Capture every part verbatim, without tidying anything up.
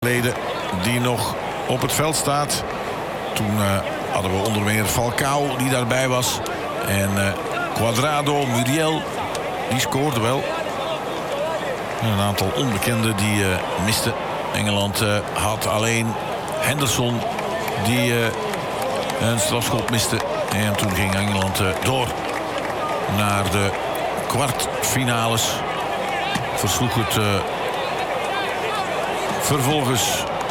Leden die nog op het veld staat. Toen uh, hadden we onder meer Falcao die daarbij was. En uh, Cuadrado, Muriel, die scoorde wel. En een aantal onbekenden die uh, misten. Engeland uh, had alleen Henderson die uh, een strafschop miste. En toen ging Engeland uh, door naar de kwartfinales. Versloeg het uh, vervolgens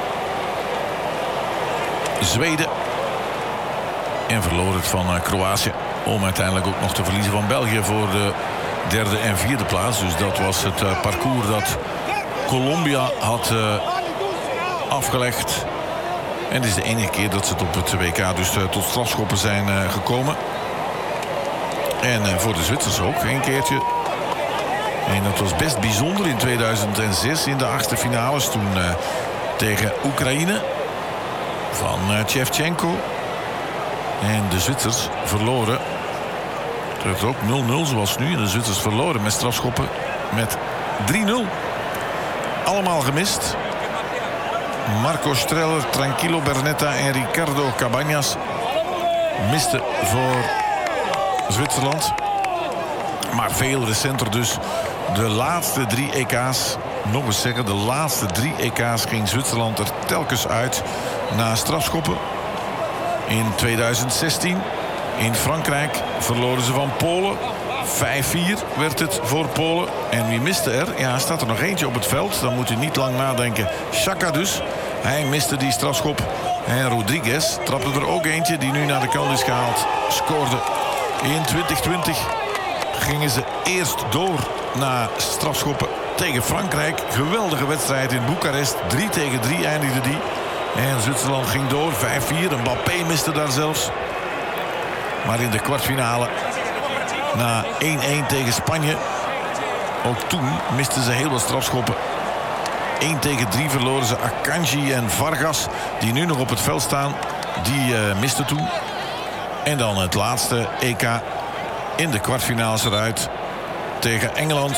Zweden. En verloor het van uh, Kroatië. Om uiteindelijk ook nog te verliezen van België voor de derde en vierde plaats. Dus dat was het uh, parcours dat Colombia had uh, afgelegd. En het is de enige keer dat ze het op het W K dus uh, tot strafschoppen zijn uh, gekomen. En uh, voor de Zwitsers ook een keertje. En dat was best bijzonder in tweeduizend zes in de achtste finales. Toen uh, tegen Oekraïne van uh, Shevchenko. En de Zwitsers verloren. Het werd ook nul nul zoals nu. En de Zwitsers verloren met strafschoppen met drie nul. Allemaal gemist. Marco Streller, Tranquilo Bernetta en Ricardo Cabañas misten voor Zwitserland. Maar veel recenter dus. De laatste drie E K's. Nog eens zeggen, de laatste drie E K's ging Zwitserland er telkens uit na strafschoppen. In tweeduizend zestien in Frankrijk verloren ze van Polen. vijf vier werd het voor Polen. En wie miste er? Ja, staat er nog eentje op het veld. Dan moet u niet lang nadenken. Xhaka dus. Hij miste die strafschop. En Rodriguez trapte er ook eentje die nu naar de kant is gehaald. Scoorde. In twintig twintig gingen ze eerst door na strafschoppen tegen Frankrijk. Geweldige wedstrijd in Boekarest. drie tegen drie eindigde die. En Zwitserland ging door. vijf vier. Mbappé miste daar zelfs. Maar in de kwartfinale na één één tegen Spanje. Ook toen misten ze heel wat strafschoppen. één tegen drie verloren ze. Akanji en Vargas, die nu nog op het veld staan, die uh, misten toen. En dan het laatste E K in de kwartfinales eruit tegen Engeland.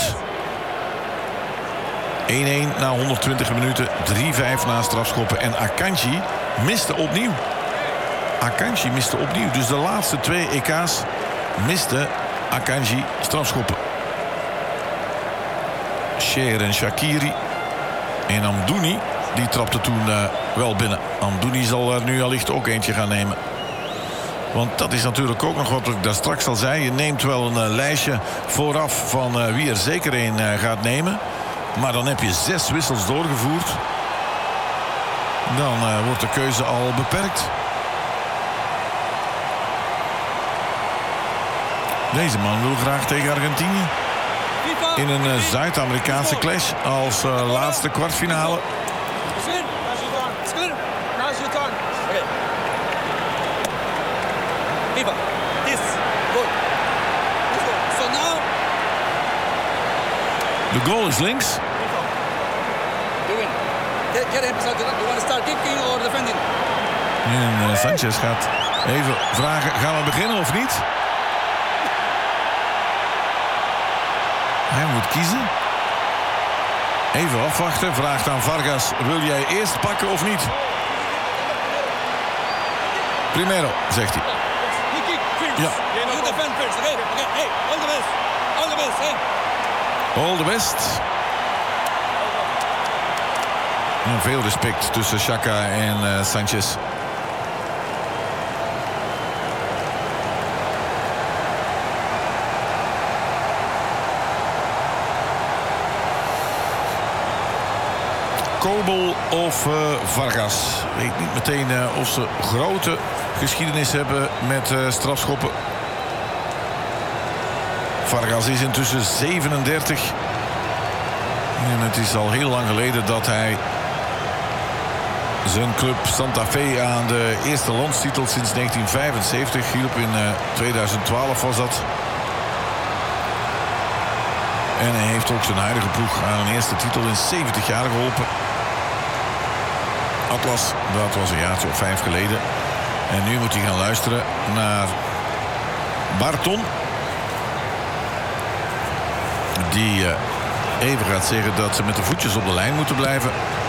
één één na honderdtwintig minuten. drie vijf na strafschoppen. En Akanji miste opnieuw. Akanji miste opnieuw. Dus de laatste twee E K's miste Akanji strafschoppen. Cher en Shaqiri. En Amdouni, die trapte toen uh, wel binnen. Amdouni zal er nu allicht ook eentje gaan nemen. Want dat is natuurlijk ook nog wat ik daar straks al zei. Je neemt wel een uh, lijstje vooraf van uh, wie er zeker een uh, gaat nemen. Maar dan heb je zes wissels doorgevoerd. Dan uh, wordt de keuze al beperkt. Deze man wil graag tegen Argentinië. In een uh, Zuid-Amerikaanse clash als uh, laatste kwartfinale. De goal is links. En uh, Sanchez gaat even vragen, gaan we beginnen of niet? Hij moet kiezen. Even afwachten. Vraagt aan Vargas. Wil jij eerst pakken of niet? Primero, zegt hij. Ja. All the best. En veel respect tussen Xhaka en uh, Sanchez. Kobel of uh, Vargas. Ik weet niet meteen uh, of ze grote geschiedenis hebben met uh, strafschoppen. Vargas is intussen zevenendertig. En het is al heel lang geleden dat hij zijn club Santa Fe aan de eerste landstitel sinds negentien vijfenzeventig hielp. In uh, tweeduizend twaalf was dat. En hij heeft ook zijn huidige ploeg aan een eerste titel in zeventig jaar geholpen. Atlas, dat was een jaartje of vijf geleden. En nu moet hij gaan luisteren naar Barton. Die uh, even gaat zeggen dat ze met de voetjes op de lijn moeten blijven.